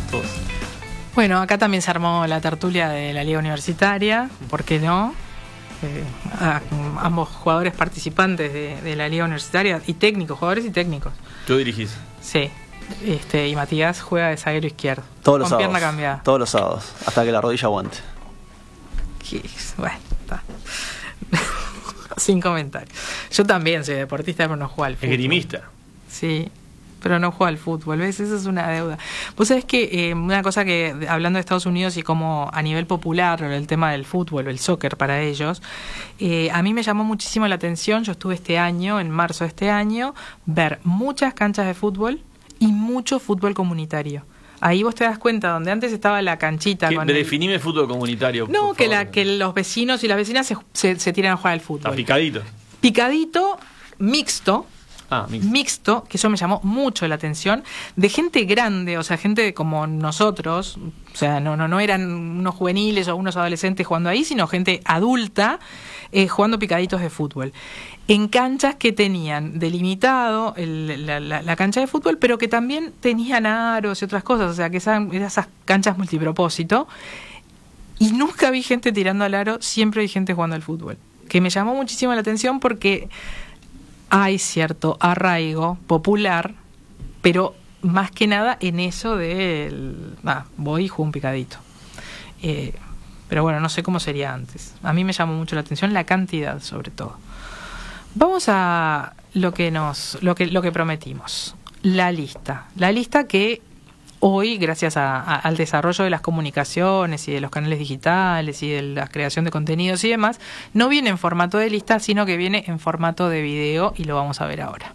todos. Bueno, acá también se armó la tertulia de la Liga Universitaria, ¿por qué no? Ambos jugadores participantes de la Liga Universitaria y técnicos, jugadores y técnicos. ¿Tú dirigís? Sí. Y Matías juega de zaguero izquierdo. Todos los con sábados. Pierna cambiada. Todos los sábados, hasta que la rodilla aguante. Bueno, está. Sin comentarios. Yo también soy deportista, pero no juego al fútbol. Esgrimista. Sí, pero no juego al fútbol, ¿ves? Esa es una deuda. Vos sabés que una cosa que, hablando de Estados Unidos y como a nivel popular, el tema del fútbol o el soccer para ellos, a mí me llamó muchísimo la atención. Yo estuve este año, en marzo de este año, ver muchas canchas de fútbol y mucho fútbol comunitario. Ahí vos te das cuenta, donde antes estaba la canchita. Definime fútbol comunitario. No, que los vecinos y las vecinas se tiran a jugar al fútbol. Picadito. Picadito, mixto. Mixto, que eso me llamó mucho la atención, de gente grande, o sea, gente como nosotros, o sea, no eran unos juveniles o unos adolescentes jugando ahí, sino gente adulta jugando picaditos de fútbol. En canchas que tenían delimitado la cancha de fútbol, pero que también tenían aros y otras cosas, o sea, que eran esas canchas multipropósito, y nunca vi gente tirando al aro, siempre vi gente jugando al fútbol, que me llamó muchísimo la atención porque hay cierto arraigo popular, pero más que nada en eso voy y juego un picadito. Pero bueno, no sé cómo sería antes. A mí me llamó mucho la atención la cantidad, sobre todo. Vamos a lo que prometimos. La lista que hoy, gracias al desarrollo de las comunicaciones y de los canales digitales y de la creación de contenidos y demás, no viene en formato de lista, sino que viene en formato de video, y lo vamos a ver ahora.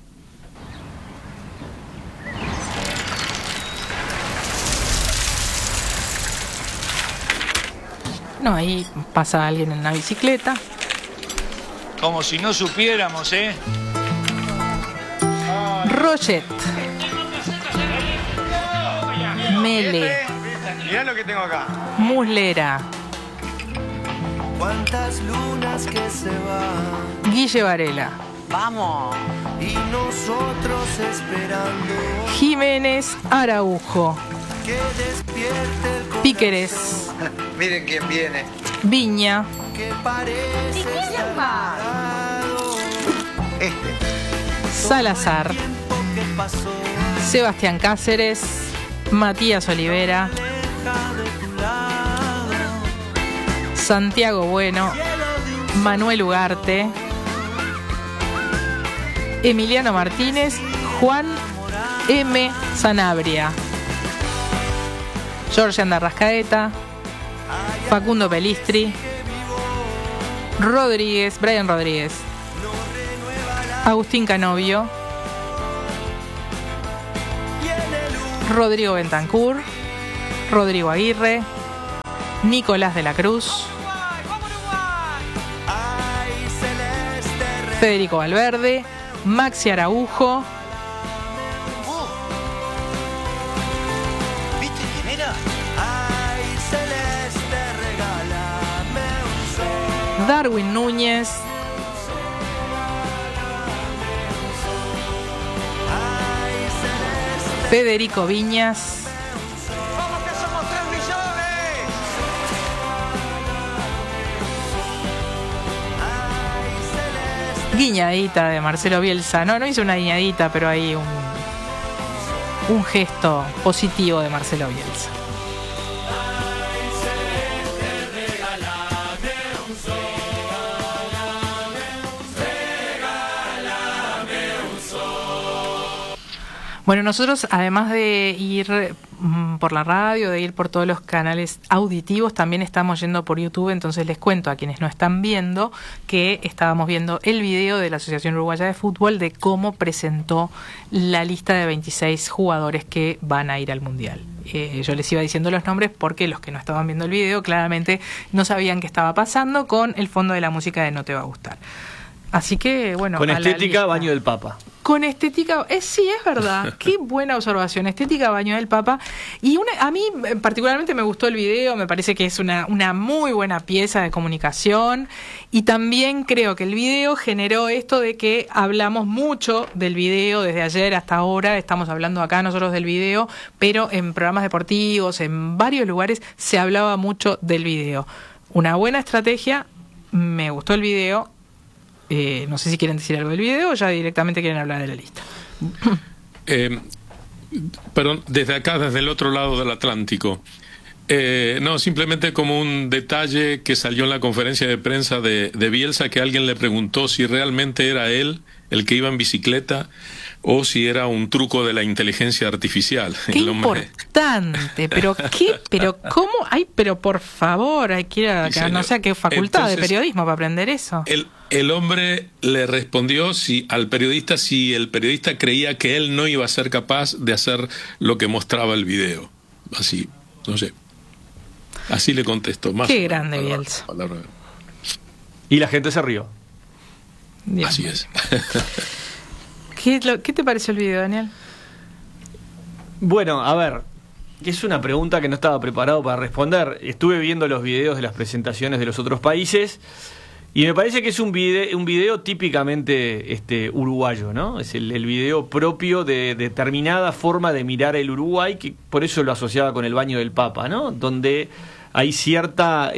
No, ahí pasa alguien en una bicicleta. Como si no supiéramos, ¿eh? Roget. Mele. Mirá lo que tengo acá. Muslera. Cuántas lunas que se van. Guille Varela. Vamos. Y nosotros esperando. Jiménez Araujo. Que despierte el corazón. Píqueres. Miren quién viene. Viña. Que parece estar parado. Salazar. Sebastián Cáceres. Matías Olivera. Santiago Bueno. Manuel Ugarte. Emiliano Martínez. Juan M. Sanabria. Jorge Andarrascaeta. Facundo Pelistri. Brian Rodríguez. Agustín Canovio. Rodrigo Bentancur. Rodrigo Aguirre. Nicolás de la Cruz. Federico Valverde. Maxi Araujo. ¿Viste quién era? Darwin Núñez. Federico Viñas. ¡Vamos que somos 3 millones! Guiñadita de Marcelo Bielsa. No hizo una guiñadita, pero hay un gesto positivo de Marcelo Bielsa. Bueno, nosotros, además de ir por la radio, de ir por todos los canales auditivos, también estamos yendo por YouTube. Entonces les cuento a quienes no están viendo que estábamos viendo el video de la Asociación Uruguaya de Fútbol de cómo presentó la lista de 26 jugadores que van a ir al Mundial. Yo les iba diciendo los nombres porque los que no estaban viendo el video claramente no sabían qué estaba pasando con el fondo de la música de No Te Va a Gustar. Así que, bueno. Con estética, baño del Papa. Con estética, sí, es verdad. Qué buena observación. Estética, baño del Papa. Y a mí particularmente me gustó el video, me parece que es una muy buena pieza de comunicación, y también creo que el video generó esto de que hablamos mucho del video desde ayer hasta ahora, estamos hablando acá nosotros del video, pero en programas deportivos, en varios lugares se hablaba mucho del video. Una buena estrategia, me gustó el video. No sé si quieren decir algo del video o ya directamente quieren hablar de la lista. Perdón, desde acá, desde el otro lado del Atlántico. No, simplemente como un detalle que salió en la conferencia de prensa de Bielsa, que alguien le preguntó si realmente era él el que iba en bicicleta o si era un truco de la inteligencia artificial. Qué importante, pero cómo, pero por favor, hay que ir a, no sé a qué facultad de periodismo para aprender eso. El hombre le respondió si el periodista creía que él no iba a ser capaz de hacer lo que mostraba el video. Así, no sé. Así le contestó. Más qué grande Bielsa. Y la gente se rió. Dios así mío. es. ¿Qué te pareció el video, Daniel? Bueno, a ver, es una pregunta que no estaba preparado para responder. Estuve viendo los videos de las presentaciones de los otros países y me parece que es un video típicamente uruguayo, ¿no? Es el video propio de determinada forma de mirar el Uruguay, que por eso lo asociaba con el baño del Papa, ¿no? Donde hay cierta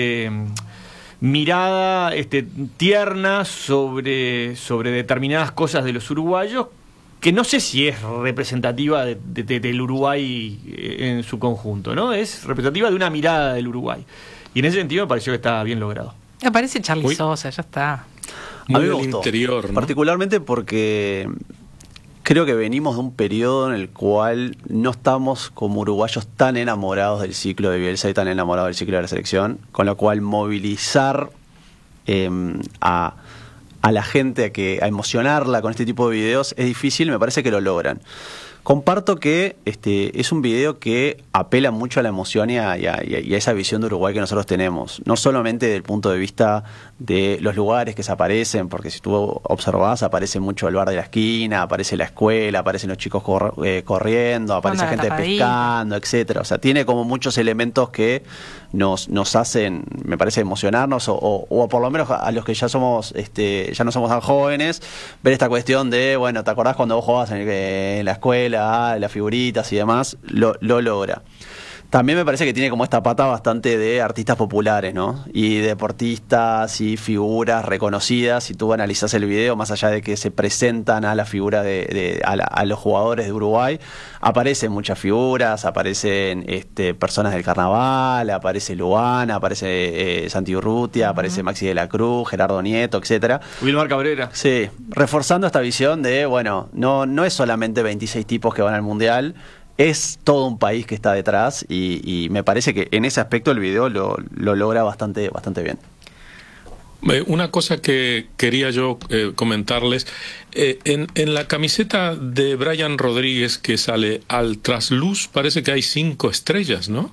mirada tierna sobre determinadas cosas de los uruguayos, que no sé si es representativa del Uruguay en su conjunto, ¿no? Es representativa de una mirada del Uruguay. Y en ese sentido me pareció que estaba bien logrado. Aparece Charly Sosa, ya está. Muy a mí me del gustó, interior, ¿no? Particularmente porque creo que venimos de un periodo en el cual no estamos como uruguayos tan enamorados del ciclo de Bielsa y tan enamorados del ciclo de la selección, con lo cual movilizar a la gente a emocionarla con este tipo de videos es difícil. Me parece que lo logran. Comparto que es un video que apela mucho a la emoción y a esa visión de Uruguay que nosotros tenemos. No solamente desde el punto de vista de los lugares que se aparecen, porque si tú observás, aparece mucho el bar de la esquina, aparece la escuela, aparecen los chicos corriendo, aparece gente pescando, etcétera. O sea, tiene como muchos elementos que nos hacen, me parece, emocionarnos o por lo menos a los que ya somos ya no somos tan jóvenes, ver esta cuestión de, bueno, ¿te acordás cuando vos jugabas en la escuela? Las figuritas y demás, lo logra. También me parece que tiene como esta pata bastante de artistas populares, ¿no? Y deportistas y figuras reconocidas. Si tú analizás el video, más allá de que se presentan a la figura a los jugadores de Uruguay, aparecen muchas figuras, aparecen personas del carnaval, aparece Luana, aparece Santi Urrutia, aparece Maxi de la Cruz, Gerardo Nieto, etcétera. Wilmar Cabrera. Sí, reforzando esta visión de, bueno, no es solamente 26 tipos que van al Mundial, es todo un país que está detrás y me parece que en ese aspecto el video lo logra bastante bien. Una cosa que quería yo comentarles, en la camiseta de Brian Rodríguez que sale al trasluz parece que hay 5 estrellas, ¿no?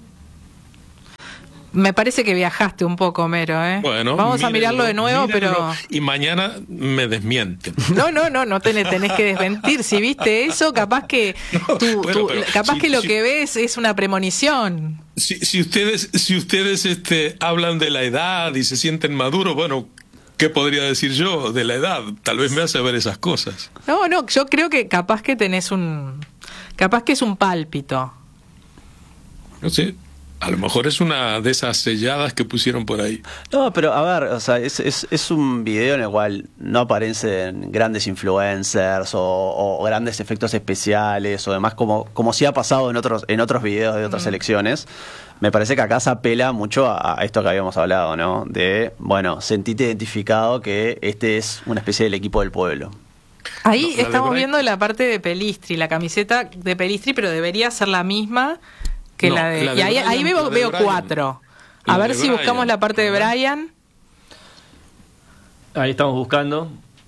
Me parece que viajaste un poco, Homero, ¿eh? Bueno, vamos a mirarlo de nuevo, pero... Y mañana me desmienten. No tenés que desmentir. Si viste eso, capaz que lo que ves es una premonición. Si ustedes hablan de la edad y se sienten maduros, bueno, ¿qué podría decir yo de la edad? Tal vez me hace ver esas cosas. No, yo creo que capaz que capaz que es un pálpito. No sé. A lo mejor es una de esas selladas que pusieron por ahí. No, pero a ver, o sea, es un video en el cual no aparecen grandes influencers o grandes efectos especiales o demás, como sí ha pasado en otros videos de otras selecciones. Me parece que acá se apela mucho a esto que habíamos hablado, ¿no? De, bueno, sentite identificado que este es una especie del equipo del pueblo. Ahí estamos viendo la parte de Pelistri, la camiseta de Pelistri, pero debería ser la misma que la de y ahí veo 4. A ver si buscamos la parte de Brian. Ahí estamos buscando.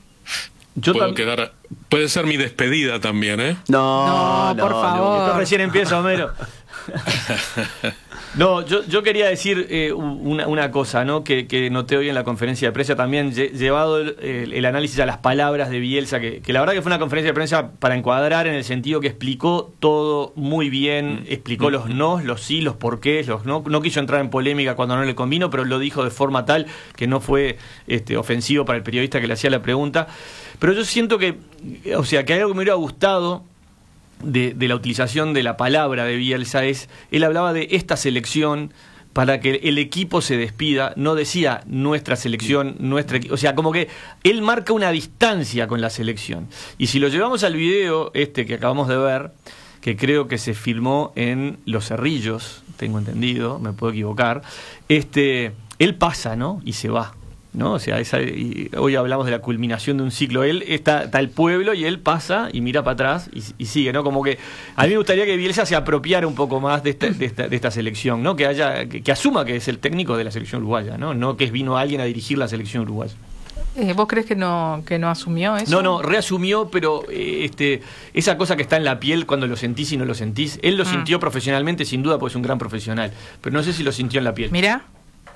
Puede ser mi despedida también, ¿eh? No, por favor. Esto recién empieza, Homero. No, yo quería decir una cosa, ¿no? Que noté hoy en la conferencia de prensa también, llevado el análisis a las palabras de Bielsa, que la verdad que fue una conferencia de prensa para encuadrar, en el sentido que explicó todo muy bien, explicó los no, los sí, los porqués, los no quiso entrar en polémica cuando no le convino, pero lo dijo de forma tal que no fue ofensivo para el periodista que le hacía la pregunta. Pero yo siento que hay algo que me hubiera gustado de la utilización de la palabra de Bielsa es, él hablaba de esta selección para que el equipo se despida, no decía nuestra selección, o sea, como que él marca una distancia con la selección. Y si lo llevamos al video que acabamos de ver, que creo que se filmó en Los Cerrillos, tengo entendido, me puedo equivocar, él pasa, ¿no? Y se va, ¿no? O sea, y hoy hablamos de la culminación de un ciclo. Él está el pueblo y él pasa y mira para atrás y sigue, ¿no? Como que a mí me gustaría que Bielsa se apropiara un poco más de esta selección, ¿no? Que asuma que es el técnico de la selección uruguaya, no que vino alguien a dirigir la selección uruguaya. ¿Vos crees que no asumió eso? No, reasumió, pero esa cosa que está en la piel cuando lo sentís y no lo sentís, él lo sintió profesionalmente, sin duda, porque es un gran profesional, pero no sé si lo sintió en la piel. Mirá.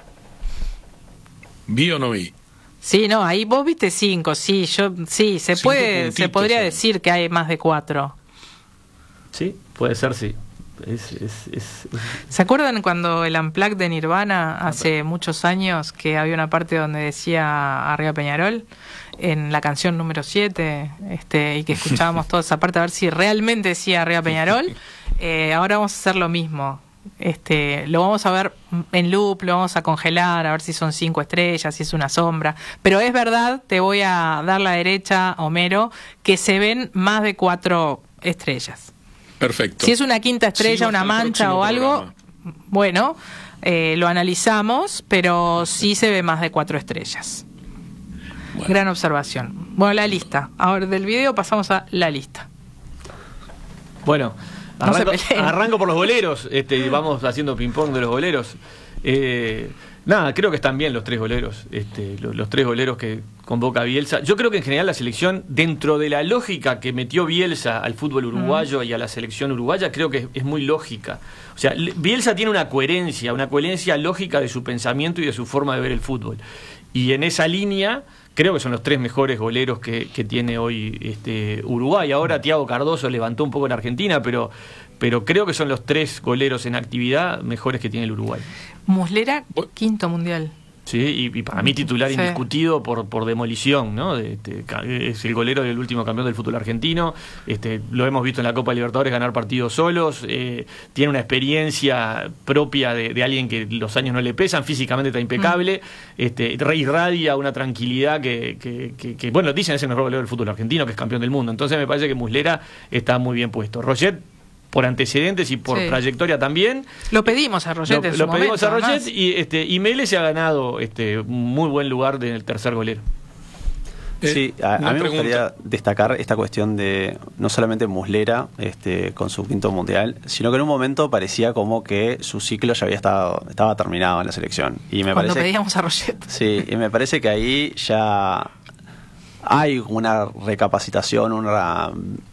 ¿Vi o no vi? Sí, no, ahí vos viste 5, sí, se podría decir que hay más de 4. Sí, puede ser, sí. ¿Se acuerdan cuando el Unplugged de Nirvana hace muchos años, que había una parte donde decía Arriba Peñarol en la canción número 7, y que escuchábamos toda esa parte a ver si realmente decía Arriba Peñarol? Ahora vamos a hacer lo mismo. Lo vamos a ver en loop, lo vamos a congelar, a ver si son 5 estrellas, si es una sombra. Pero es verdad, te voy a dar la derecha, Homero, que se ven más de 4 estrellas. Perfecto. Si es una quinta estrella, Sigo una mancha o algo, programa. Bueno, lo analizamos, pero sí se ve más de 4 estrellas. Bueno. Gran observación. Bueno, la lista. Ahora del video pasamos a la lista. Bueno, No se peleen. arranco por los goleros, vamos haciendo ping-pong de los goleros. Nada, creo que están bien los 3 goleros, los 3 goleros que convoca Bielsa. Yo creo que en general la selección, dentro de la lógica que metió Bielsa al fútbol uruguayo y a la selección uruguaya, creo que es muy lógica. O sea, Bielsa tiene una coherencia lógica de su pensamiento y de su forma de ver el fútbol. Y en esa línea creo que son los 3 mejores goleros que tiene hoy Uruguay. Ahora Thiago Cardoso levantó un poco en Argentina, pero creo que son los 3 goleros en actividad mejores que tiene el Uruguay. Muslera, 5º mundial. Sí, y para mí titular indiscutido por demolición, ¿no? Es el golero del último campeón del fútbol argentino. Lo hemos visto en la Copa Libertadores ganar partidos solos. Tiene una experiencia propia de alguien que los años no le pesan. Físicamente está impecable. Irradia una tranquilidad que bueno, dicen es el mejor golero del fútbol argentino, que es campeón del mundo. Entonces me parece que Muslera está muy bien puesto. Roget, por antecedentes y por trayectoria también. Lo pedimos a Roget en su Lo pedimos momento, a Roget y Mele se ha ganado muy buen lugar en el tercer golero. Sí, a mí me gustaría destacar esta cuestión de no solamente Muslera con su 5º mundial, sino que en un momento parecía como que su ciclo ya estaba terminado en la selección. Y me Cuando parece, pedíamos a Roget. Sí, y me parece que ahí ya hay una recapacitación, una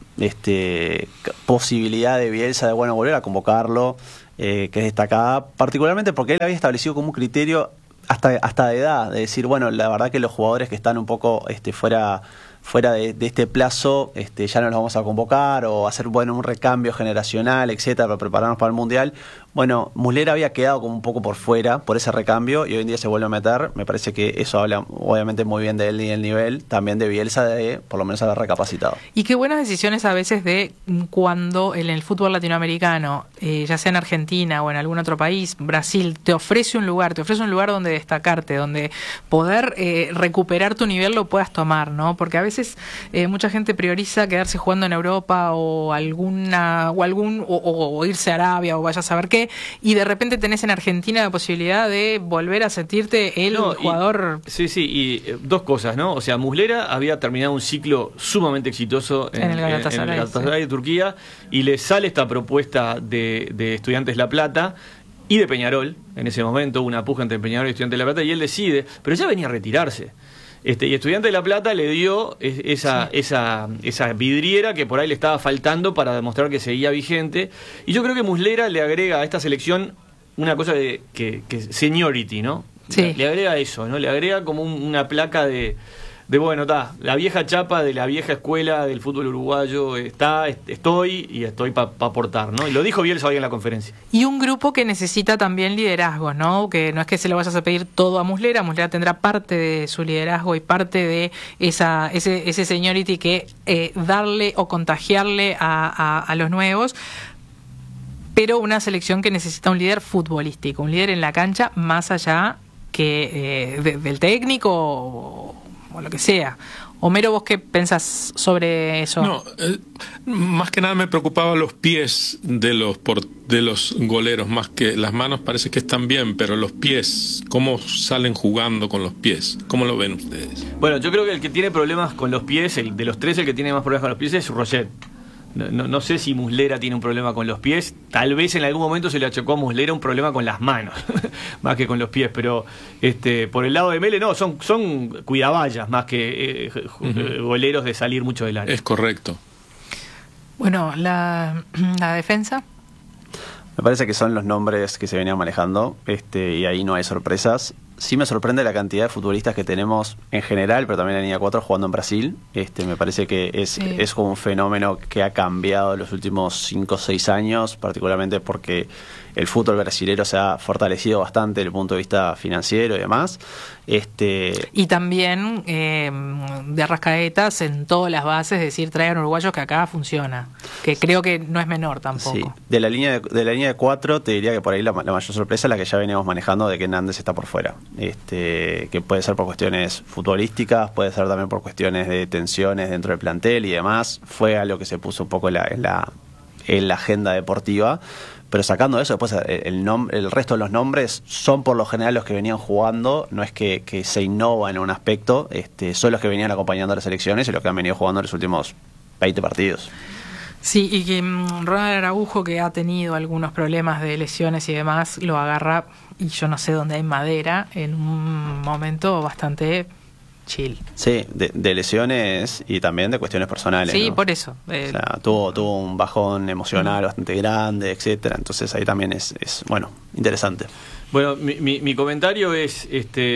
posibilidad de Bielsa de volver a convocarlo, que es destacada, particularmente porque él había establecido como un criterio hasta de edad, de decir, bueno, la verdad que los jugadores que están un poco fuera de este plazo, ya no los vamos a convocar, o hacer un recambio generacional, etcétera, para prepararnos para el Mundial. Bueno, Muslera había quedado como un poco por fuera por ese recambio y hoy en día se vuelve a meter. Me parece que eso habla obviamente muy bien de él y del nivel, también de Bielsa, de por lo menos haber recapacitado. Y qué buenas decisiones a veces de cuando en el fútbol latinoamericano, ya sea en Argentina o en algún otro país, Brasil, te ofrece un lugar donde destacarte, donde poder recuperar tu nivel lo puedas tomar, ¿no? Porque a veces mucha gente prioriza quedarse jugando en Europa o irse a Arabia o vaya a saber qué, y de repente tenés en Argentina la posibilidad de volver a sentirte el jugador. Y 2 cosas, ¿no? O sea, Muslera había terminado un ciclo sumamente exitoso en el Galatasaray de Turquía, y le sale esta propuesta de Estudiantes La Plata y de Peñarol. En ese momento hubo una puja entre Peñarol y Estudiantes La Plata, y él decide, pero ya venía a retirarse. Y Estudiantes de La Plata le dio esa vidriera que por ahí le estaba faltando para demostrar que seguía vigente. Y yo creo que Muslera le agrega a esta selección una cosa que seniority, ¿no? Sí. Le agrega eso, ¿no? Le agrega como una placa de bueno, está, la vieja chapa de la vieja escuela del fútbol uruguayo estoy para aportar, ¿no? Y lo dijo Bielsa hoy en la conferencia. Y un grupo que necesita también liderazgo, ¿no? Que no es que se lo vayas a pedir todo a Muslera tendrá parte de su liderazgo y parte de ese seniority que darle o contagiarle a los nuevos, pero una selección que necesita un líder futbolístico, un líder en la cancha más allá que del técnico o lo que sea. Homero, ¿vos qué pensás sobre eso? No, más que nada me preocupaba los pies de los goleros, más que las manos parece que están bien, pero los pies, ¿cómo salen jugando con los pies? ¿Cómo lo ven ustedes? Bueno, yo creo que el que tiene problemas con los pies, de los tres, el que tiene más problemas con los pies es Roget. No sé si Muslera tiene un problema con los pies. Tal vez en algún momento se le achacó a Muslera un problema con las manos más que con los pies, pero por el lado de Mele no, son cuidaballas más que goleros de salir mucho del área. Es correcto. Bueno, la defensa. Me parece que son los nombres que se venían manejando, y ahí no hay sorpresas. Sí me sorprende la cantidad de futbolistas que tenemos en general, pero también en la línea 4 jugando en Brasil. Me parece que es como un fenómeno que ha cambiado en los últimos 5 o 6 años, particularmente porque el fútbol brasilero se ha fortalecido bastante desde el punto de vista financiero y demás. Y también de Arrascaeta sentó las bases, es decir, traigan uruguayos que acá funciona, que creo que no es menor tampoco. Sí. De la línea de 4 te diría que por ahí la mayor sorpresa es la que ya veníamos manejando de que Nández está por fuera. Que puede ser por cuestiones futbolísticas, puede ser también por cuestiones de tensiones dentro del plantel y demás. Fue algo que se puso un poco en la agenda deportiva. Pero sacando eso, después el resto de los nombres son por lo general los que venían jugando, no es que se innova en un aspecto, son los que venían acompañando a las selecciones y los que han venido jugando en los últimos 20 partidos. Sí, y que Ronald Araujo, que ha tenido algunos problemas de lesiones y demás, lo agarra, y yo no sé dónde hay madera, en un momento bastante chill. Sí, de lesiones y también de cuestiones personales. Sí, ¿no? por eso. O sea, tuvo un bajón emocional bastante grande, etcétera. Entonces ahí también es bueno, interesante. Bueno, mi comentario es,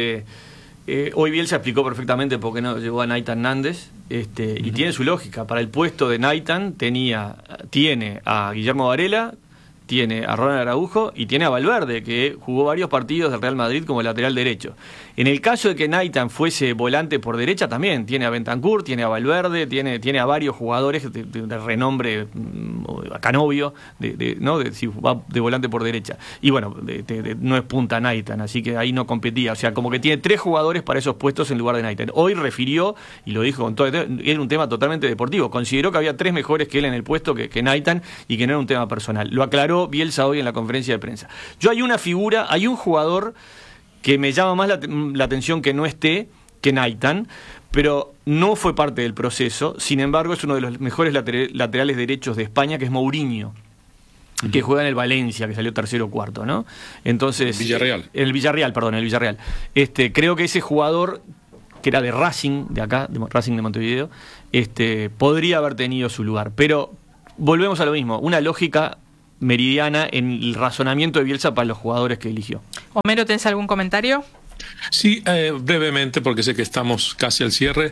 hoy Bielsa explicó perfectamente por qué no llevó a Naitan Nández, y tiene su lógica. Para el puesto de Naitan tiene a Guillermo Varela, tiene a Ronald Araujo y tiene a Valverde, que jugó varios partidos del Real Madrid como lateral derecho. En el caso de que Naitan fuese volante por derecha, también tiene a Bentancur, tiene a Valverde, tiene a varios jugadores de renombre, a Canovio, si va de volante por derecha. Y bueno, no es punta Naitan, así que ahí no competía. O sea, como que tiene 3 jugadores para esos puestos en lugar de Naitan. Hoy refirió, y lo dijo con todo, era un tema totalmente deportivo. Consideró que había 3 mejores que él en el puesto que Naitan y que no era un tema personal. Lo aclaró Bielsa hoy en la conferencia de prensa. Hay un jugador que me llama más la atención que no esté, que Naitan, pero no fue parte del proceso. Sin embargo, es uno de los mejores laterales derechos de España, que es Mourinho, que juega en el Valencia, que salió tercero o cuarto, ¿no? Entonces, el Villarreal. Creo que ese jugador, que era de Racing, de acá, de Racing de Montevideo, podría haber tenido su lugar. Pero volvemos a lo mismo, una lógica meridiana en el razonamiento de Bielsa para los jugadores que eligió. Homero, ¿tenés algún comentario? Sí, brevemente, porque sé que estamos casi al cierre.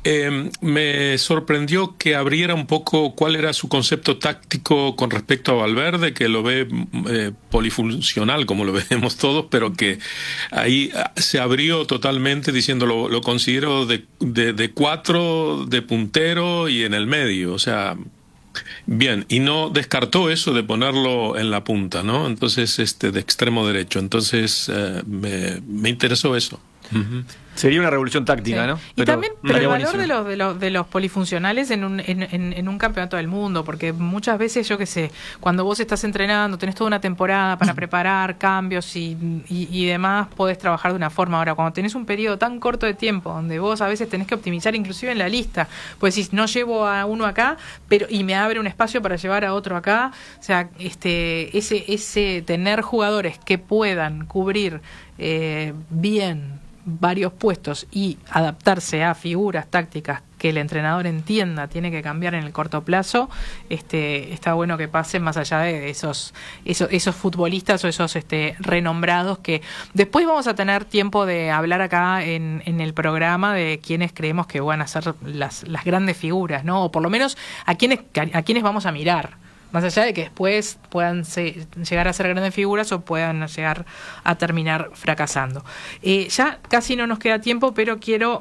Me sorprendió que abriera un poco cuál era su concepto táctico con respecto a Valverde, que lo ve polifuncional, como lo vemos todos, pero que ahí se abrió totalmente diciendo lo considero de 4, de puntero y en el medio. O sea, bien, y no descartó eso de ponerlo en la punta, ¿no? Entonces, de extremo derecho. Entonces, me interesó eso. Uh-huh. Sería una revolución táctica, sí. ¿no? Y también el valor de los polifuncionales en un campeonato del mundo, porque muchas veces, yo qué sé, cuando vos estás entrenando, tenés toda una temporada para preparar cambios y demás, podés trabajar de una forma. Ahora, cuando tenés un periodo tan corto de tiempo, donde vos a veces tenés que optimizar inclusive en la lista, pues decís, no llevo a uno acá, y me abre un espacio para llevar a otro acá. O sea, ese tener jugadores que puedan cubrir bien varios puestos y adaptarse a figuras tácticas que el entrenador entienda tiene que cambiar en el corto plazo, está bueno que pasen más allá de esos futbolistas o esos renombrados, que después vamos a tener tiempo de hablar acá en el programa de quienes creemos que van a ser las grandes figuras, ¿no? O por lo menos a quienes vamos a mirar, más allá de que después puedan llegar a ser grandes figuras o puedan llegar a terminar fracasando. Ya casi no nos queda tiempo, pero quiero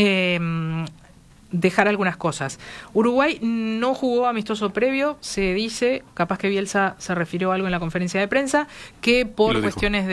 dejar algunas cosas. Uruguay no jugó amistoso previo, se dice, capaz que Bielsa se refirió a algo en la conferencia de prensa, que por cuestiones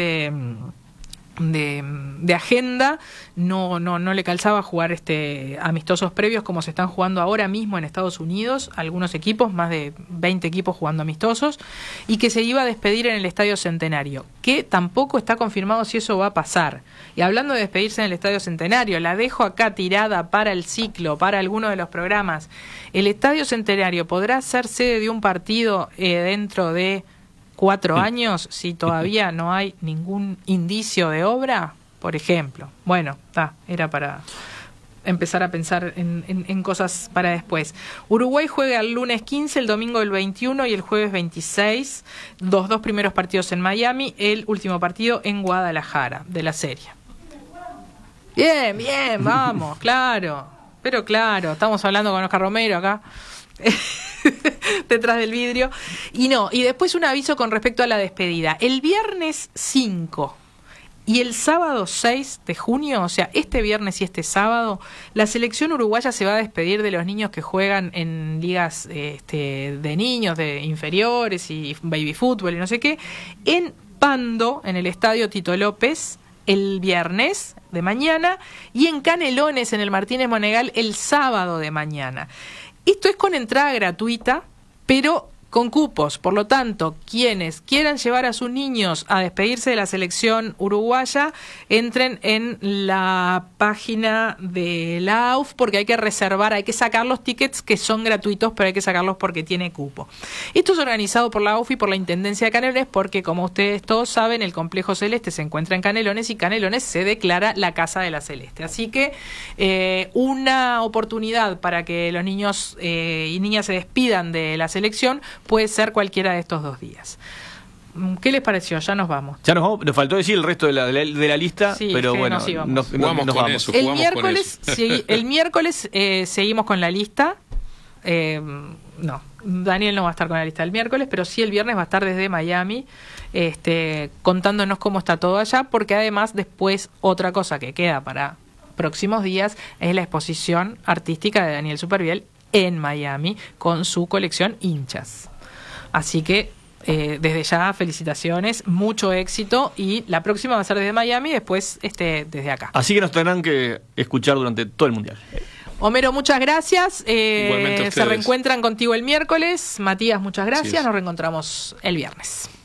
de agenda no le calzaba jugar amistosos previos como se están jugando ahora mismo en Estados Unidos, algunos equipos, más de 20 equipos jugando amistosos, y que se iba a despedir en el Estadio Centenario, que tampoco está confirmado si eso va a pasar. Y hablando de despedirse en el Estadio Centenario, la dejo acá tirada para el ciclo, para alguno de los programas. El Estadio Centenario podrá ser sede de un partido dentro de 4 años si todavía no hay ningún indicio de obra, por ejemplo. Bueno, era para empezar a pensar en cosas para después. Uruguay juega el lunes 15, el domingo el 21 y el jueves 26, los 2 primeros partidos en Miami, el último partido en Guadalajara de la serie. Bien, vamos, claro, pero claro, estamos hablando con Oscar Romero acá. Detrás del vidrio. Y después un aviso con respecto a la despedida. El viernes 5 y el sábado 6 de junio, o sea, este viernes y este sábado, la selección uruguaya se va a despedir de los niños que juegan en ligas de niños, de inferiores y baby fútbol y no sé qué, en Pando, en el estadio Tito López, el viernes de mañana, y en Canelones, en el Martínez Monegal, el sábado de mañana. Esto es con entrada gratuita, pero con cupos. Por lo tanto, quienes quieran llevar a sus niños a despedirse de la selección uruguaya, entren en la página de la AUF, porque hay que reservar, hay que sacar los tickets que son gratuitos, pero hay que sacarlos porque tiene cupo. Esto es organizado por la AUF y por la Intendencia de Canelones, porque como ustedes todos saben, el Complejo Celeste se encuentra en Canelones y Canelones se declara la Casa de la Celeste. Así que una oportunidad para que los niños y niñas se despidan de la selección puede ser cualquiera de estos 2 días. ¿Qué les pareció? Ya nos vamos. Nos faltó decir el resto de la lista, sí, pero bueno, nos vamos. Eso, el miércoles seguimos con la lista. No, Daniel no va a estar con la lista el miércoles, pero sí el viernes va a estar desde Miami contándonos cómo está todo allá, porque además después otra cosa que queda para próximos días es la exposición artística de Daniel Superviel en Miami con su colección Hinchas. Así que desde ya felicitaciones, mucho éxito, y la próxima va a ser desde Miami, después desde acá. Así que nos tendrán que escuchar durante todo el Mundial. Homero, muchas gracias. Se reencuentran contigo el miércoles. Matías, muchas gracias. Nos reencontramos el viernes.